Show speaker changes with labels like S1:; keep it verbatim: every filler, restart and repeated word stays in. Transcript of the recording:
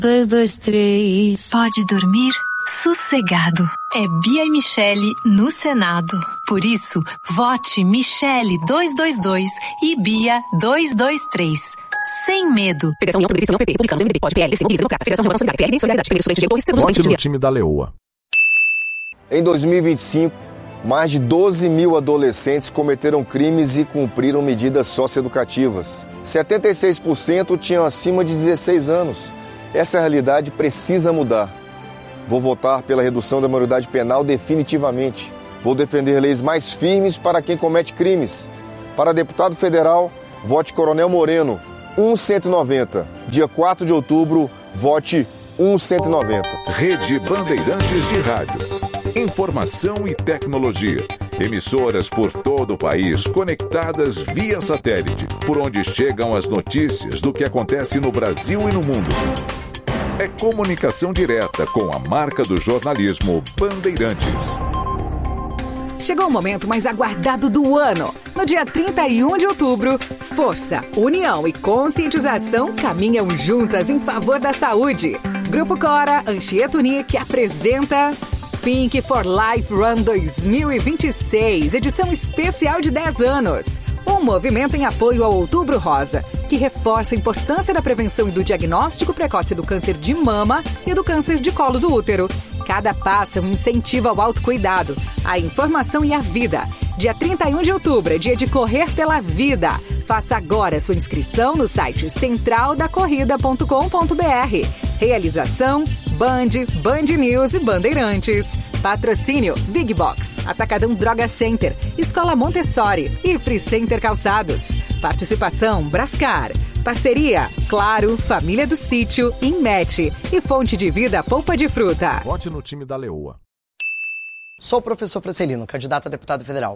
S1: dois, dois, três.
S2: Pode dormir sossegado. É Bia e Michele no Senado. Por isso, vote Michele dois dois dois e Bia dois dois três. Sem medo.
S3: Federação União Progressista União P P, Republicanos, M D B, Pode, P L, Cidadania Democrata, Federação Renovação Solidária, P R D, Solidariedade, Primeiro Estudante, G dois, Segundo
S4: Vote no time da Leoa.
S5: Em dois mil e vinte e cinco, mais de doze mil adolescentes cometeram crimes e cumpriram medidas socioeducativas. setenta e seis por cento tinham acima de dezesseis anos. Essa realidade precisa mudar. Vou votar pela redução da maioridade penal definitivamente. Vou defender leis mais firmes para quem comete crimes. Para deputado federal, vote Coronel Moreno, um cento e noventa. Dia quatro de outubro, vote um cento e noventa.
S6: Rede Bandeirantes de Rádio. Informação e tecnologia. Emissoras por todo o país conectadas via satélite, por onde chegam as notícias do que acontece no Brasil e no mundo. É comunicação direta com a marca do jornalismo Bandeirantes.
S7: Chegou o momento mais aguardado do ano. No dia trinta e um de outubro, força, união e conscientização caminham juntas em favor da saúde. Grupo Cora Anchieta Unique apresenta Pink for Life Run dois mil e vinte e seis, edição especial de dez anos. Um movimento em apoio ao Outubro Rosa, que reforça a importância da prevenção e do diagnóstico precoce do câncer de mama e do câncer de colo do útero. Cada passo é um incentivo ao autocuidado, à informação e à vida. Dia trinta e um de outubro é dia de correr pela vida. Faça agora sua inscrição no site central da corrida ponto com ponto b r. Realização Band, Band News e Bandeirantes. Patrocínio Big Box, Atacadão Droga Center, Escola Montessori e Free Center Calçados. Participação Brascar. Parceria Claro, Família do Sítio, Inmet e Fonte de Vida Polpa de Fruta.
S4: Vote no time da Leoa.
S8: Sou o professor Francelino, candidato a deputado federal.